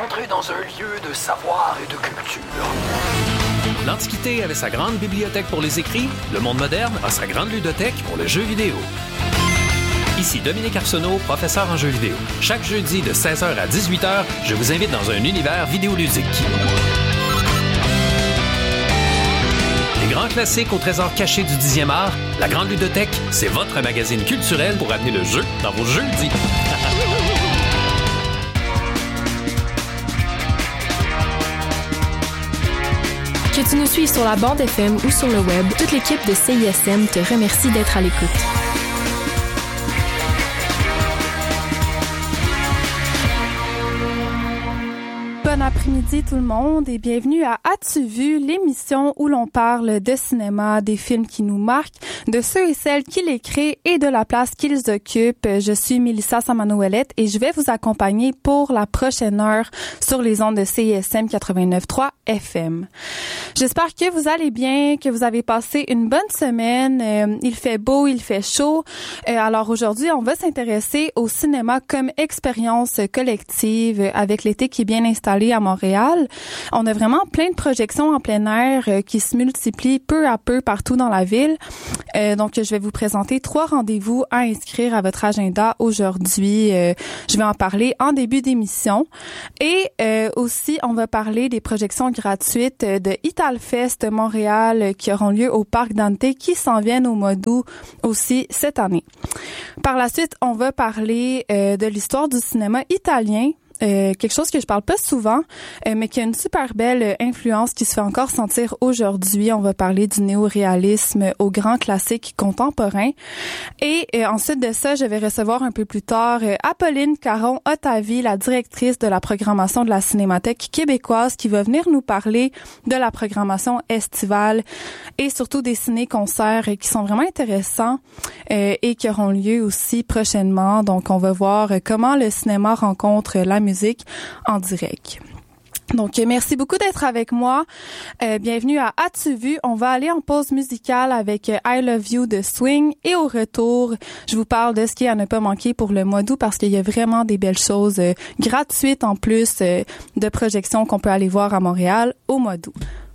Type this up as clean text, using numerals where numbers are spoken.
entrez dans un lieu de savoir et de culture. L'Antiquité avait sa grande bibliothèque pour les écrits, le monde moderne a sa grande ludothèque pour le jeu vidéo. Ici Dominique Arsenault, professeur en jeux vidéo. Chaque jeudi de 16h à 18h, je vous invite dans un univers vidéoludique. Des grands classiques au trésor caché du 10e art, la Grande Ludothèque, c'est votre magazine culturel pour amener le jeu dans vos jeudis. Que tu nous suives sur la bande FM ou sur le web, toute l'équipe de CISM te remercie d'être à l'écoute. Bon après-midi tout le monde et bienvenue à As-tu vu, l'émission où l'on parle de cinéma, des films qui nous marquent, de ceux et celles qui les créent et de la place qu'ils occupent. Je suis Mélissa Samano-Ouellette et je vais vous accompagner pour la prochaine heure sur les ondes de CISM 89.3 FM. J'espère que vous allez bien, que vous avez passé une bonne semaine. Il fait beau, il fait chaud. Alors aujourd'hui, on va s'intéresser au cinéma comme expérience collective avec l'été qui est bien installé à Montréal. On a vraiment plein de projections en plein air qui se multiplient peu à peu partout dans la ville. Donc, je vais vous présenter 3 rendez-vous à inscrire à votre agenda aujourd'hui. Je vais en parler en début d'émission. Et aussi, on va parler des projections gratuites de Italfest Montréal qui auront lieu au Parc Dante qui s'en viennent au mois d'août aussi cette année. Par la suite, on va parler de l'histoire du cinéma italien. Quelque chose que je parle pas souvent, mais qui a une super belle influence qui se fait encore sentir aujourd'hui. On va parler du néo-réalisme aux grands classiques contemporains. Et ensuite de ça, je vais recevoir un peu plus tard Apolline Caron-Otavi, la directrice de la programmation de la Cinémathèque québécoise, qui va venir nous parler de la programmation estivale et surtout des ciné-concerts qui sont vraiment intéressants et qui auront lieu aussi prochainement. Donc, on va voir comment le cinéma rencontre la musique en direct. Donc, merci beaucoup d'être avec moi. Bienvenue à As-tu vu? On va aller en pause musicale avec I Love You de Swing. Et au retour, je vous parle de ce qui est à ne pas manquer pour le mois d'août parce qu'il y a vraiment des belles choses gratuites en plus de projections qu'on peut aller voir à Montréal au mois d'août.